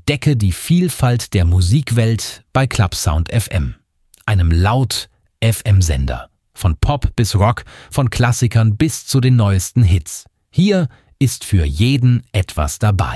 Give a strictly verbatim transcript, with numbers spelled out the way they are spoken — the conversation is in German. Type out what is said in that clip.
Entdecke die Vielfalt der Musikwelt bei Clubsound F M, einem Laut-F M-Sender. Von Pop bis Rock, von Klassikern bis zu den neuesten Hits. Hier ist für jeden etwas dabei.